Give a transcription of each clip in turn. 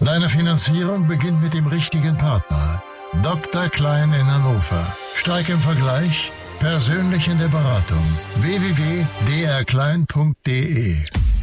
Deine Finanzierung beginnt mit dem richtigen Partner. Dr. Klein in Hannover. Stark im Vergleich, persönlich in der Beratung. www.drklein.de.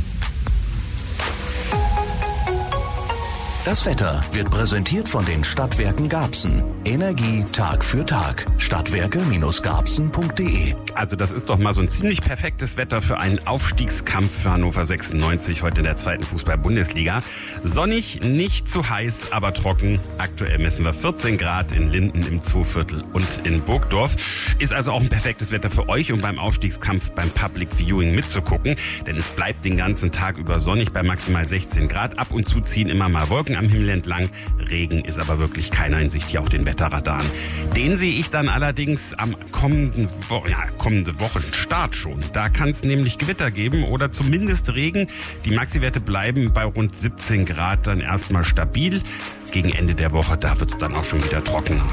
Das Wetter wird präsentiert von den Stadtwerken Garbsen. Energie Tag für Tag. Stadtwerke-garbsen.de. Also das ist doch mal so ein ziemlich perfektes Wetter für einen Aufstiegskampf für Hannover 96 heute in der 2. Fußball-Bundesliga. Sonnig, nicht zu heiß, aber trocken. Aktuell messen wir 14 Grad in Linden im Zooviertel und in Burgdorf. Ist also auch ein perfektes Wetter für euch, um beim Aufstiegskampf beim Public Viewing mitzugucken. Denn es bleibt den ganzen Tag über sonnig bei maximal 16 Grad. Ab und zu ziehen immer mal Wolken am Himmel entlang. Regen ist aber wirklich keiner in Sicht hier auf den Wetterradaren. Den sehe ich dann allerdings am kommende Wochenstart schon. Da kann es nämlich Gewitter geben oder zumindest Regen. Die Maxiwerte bleiben bei rund 17 Grad dann erstmal stabil. Gegen Ende der Woche, da wird es dann auch schon wieder trockener.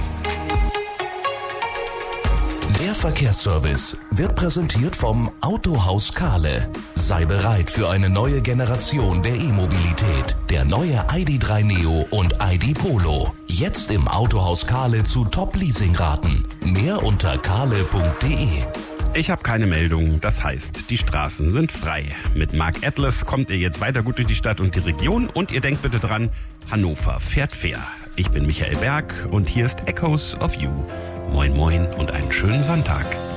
Der Verkehrsservice wird präsentiert vom Autohaus Kahle. Sei bereit für eine neue Generation der E-Mobilität. Der neue ID.3 Neo und ID Polo. Jetzt im Autohaus Kahle zu Top-Leasing-Raten. Mehr unter kahle.de. Ich habe keine Meldung, das heißt, die Straßen sind frei. Mit Mark Atlas kommt ihr jetzt weiter gut durch die Stadt und die Region und ihr denkt bitte dran, Hannover fährt fair. Ich bin Michael Berg und hier ist Echoes of You. Moin moin und einen schönen Sonntag.